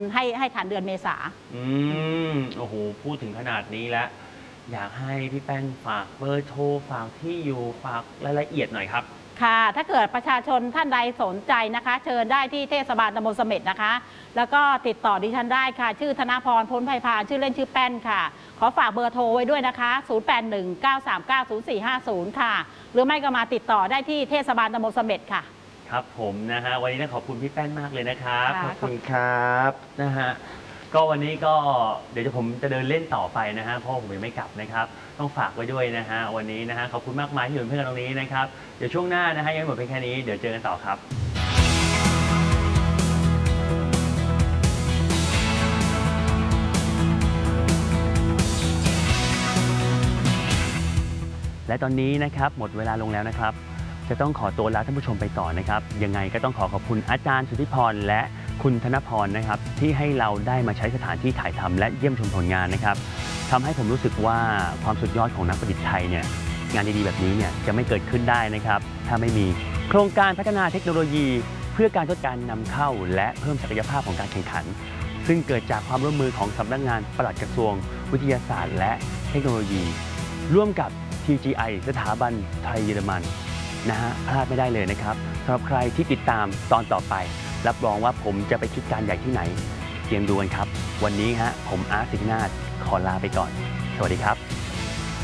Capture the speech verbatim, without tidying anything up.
ให้ให้ทันเดือนเมษาอืมโอ้โหพูดถึงขนาดนี้แล้วอยากให้พี่แป้งฝากเบอร์โทรฝากที่อยู่ฝากรายละเอียดหน่อยครับค่ะถ้าเกิดประชาชนท่านใดสนใจนะคะ เชิญได้ที่เทศบาลตำบลเสม็ดนะคะ แล้วก็ติดต่อดิฉันได้ค่ะ ชื่อธนพรพ้นไพพานชื่อเล่นชื่อแป้นค่ะ ขอฝากเบอร์โทรไว้ด้วยนะคะ ศูนย์ แปด หนึ่ง เก้า สาม เก้า ศูนย์ สี่ ห้า ศูนย์ ค่ะ หรือไม่ก็มาติดต่อได้ที่เทศบาลตำบลเสม็ดค่ะครับผมนะฮะวันนี้ต้องขอบคุณพี่แป้นมากเลยนะครับขอบคุณครับนะฮะก็วันนี้ก็เดี๋ยวผมจะเดินเล่นต่อไปนะฮะเพราะผมยังไม่กลับนะครับต้องฝากไว้ด้วยนะฮะวันนี้นะฮะขอบคุณมากมายที่อยู่เพื่อนตรงนี้นะครับเดี๋ยวช่วงหน้านะฮะยังหมดเพียงแค่นี้เดี๋ยวเจอกันต่อครับและตอนนี้นะครับหมดเวลาลงแล้วนะครับจะต้องขอตัวลาท่านผู้ชมไปต่อนะครับยังไงก็ต้องขอขอบคุณอาจารย์สุทธิพรและคุณธนพรนะครับที่ให้เราได้มาใช้สถานที่ถ่ายทำและเยี่ยมชมผลงานนะครับทำให้ผมรู้สึกว่าความสุดยอดของนักประดิษฐ์ไทยเนี่ยงานดีๆแบบนี้เนี่ยจะไม่เกิดขึ้นได้นะครับถ้าไม่มีโครงการพัฒนาเทคโนโลยีเพื่อการทดการนำเข้าและเพิ่มศักยภาพของการแข่งขันซึ่งเกิดจากความร่วมมือของสำนักงานปลัดกระทรวงวิทยาศาสตร์และเทคโนโลยีร่วมกับ ที จี ไอ สถาบันไทยเยอรมันนะฮะพลาดไม่ได้เลยนะครับสำหรับใครที่ติดตามตอนต่อไปรับรองว่าผมจะไปคิดการใหญ่ที่ไหนเตรียมดูกันครับวันนี้ฮะผมอาร์ต สิงห์นาถขอลาไปก่อนสวัสดีครับ